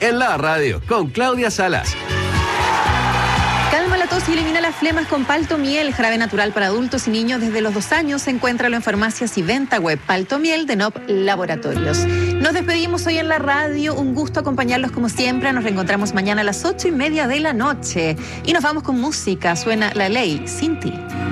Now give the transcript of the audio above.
en la radio con Claudia Salas. Calma la tos y elimina las flemas con Paltomiel, jarabe natural para adultos y niños desde los 2 años. Encuéntralo en farmacias y venta web. Paltomiel de NOP Laboratorios. Nos despedimos hoy en la radio. Un gusto acompañarlos como siempre. Nos reencontramos mañana a las 8:30 de la noche. Y nos vamos con música. Suena La Ley, Sin Ti.